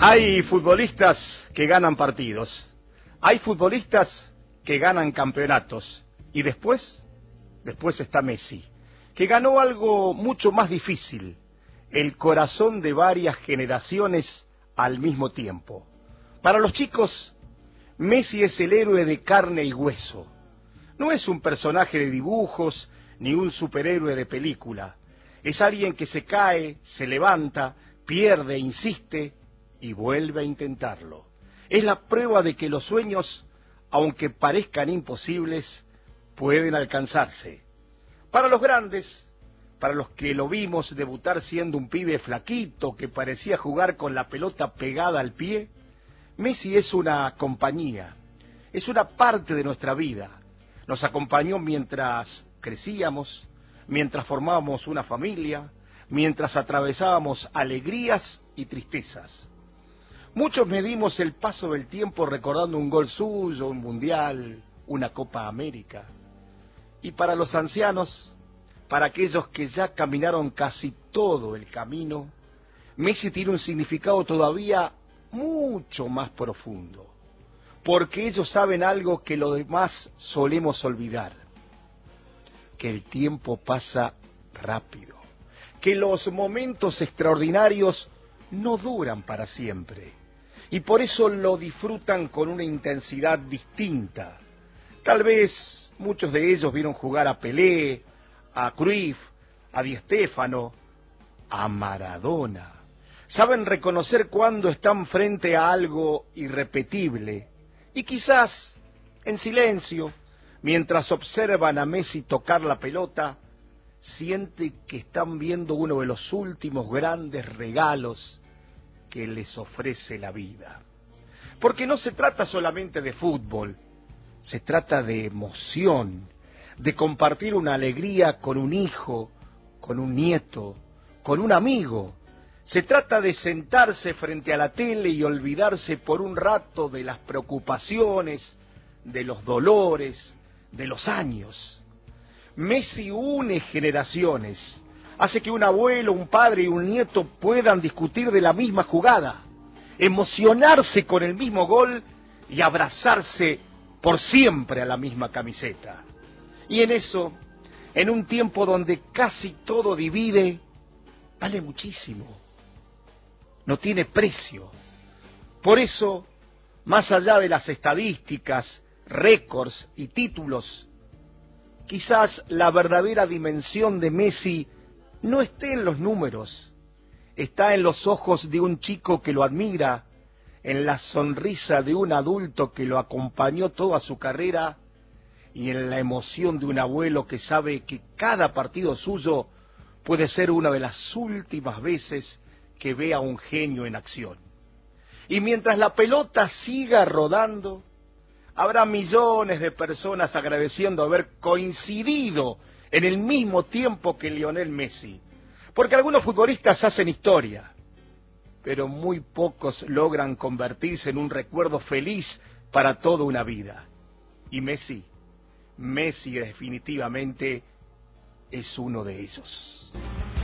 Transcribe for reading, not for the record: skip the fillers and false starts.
Hay futbolistas que ganan partidos, hay futbolistas que ganan campeonatos y después está Messi, que ganó algo mucho más difícil, el corazón de varias generaciones al mismo tiempo. Para los chicos, Messi es el héroe de carne y hueso. No es un personaje de dibujos ni un superhéroe de película. Es alguien que se cae, se levanta, pierde, insiste y vuelve a intentarlo. Es la prueba de que los sueños, aunque parezcan imposibles, pueden alcanzarse. Para los grandes, para los que lo vimos debutar siendo un pibe flaquito que parecía jugar con la pelota pegada al pie, Messi es una compañía, es una parte de nuestra vida. Nos acompañó mientras crecíamos, mientras formábamos una familia, mientras atravesábamos alegrías y tristezas. Muchos medimos el paso del tiempo recordando un gol suyo, un mundial, una Copa América. Y para los ancianos, para aquellos que ya caminaron casi todo el camino, Messi tiene un significado todavía mucho más profundo, porque ellos saben algo que los demás solemos olvidar, que el tiempo pasa rápido, que los momentos extraordinarios no duran para siempre, y por eso lo disfrutan con una intensidad distinta. Tal vez muchos de ellos vieron jugar a Pelé, a Cruyff, a Di Stéfano, a Maradona. Saben reconocer cuando están frente a algo irrepetible y quizás en silencio, mientras observan a Messi tocar la pelota, sienten que están viendo uno de los últimos grandes regalos que les ofrece la vida. Porque no se trata solamente de fútbol, se trata de emoción, de compartir una alegría con un hijo, con un nieto, con un amigo. Se trata de sentarse frente a la tele y olvidarse por un rato de las preocupaciones, de los dolores, de los años. Messi une generaciones, hace que un abuelo, un padre y un nieto puedan discutir de la misma jugada, emocionarse con el mismo gol y abrazarse por siempre a la misma camiseta. Y en eso, en un tiempo donde casi todo divide, vale muchísimo. No tiene precio. Por eso, más allá de las estadísticas, récords y títulos, quizás la verdadera dimensión de Messi no esté en los números, está en los ojos de un chico que lo admira, en la sonrisa de un adulto que lo acompañó toda su carrera y en la emoción de un abuelo que sabe que cada partido suyo puede ser una de las últimas veces que vea a un genio en acción. Y mientras la pelota siga rodando, habrá millones de personas agradeciendo haber coincidido en el mismo tiempo que Lionel Messi. Porque algunos futbolistas hacen historia, pero muy pocos logran convertirse en un recuerdo feliz para toda una vida. Y Messi definitivamente es uno de ellos.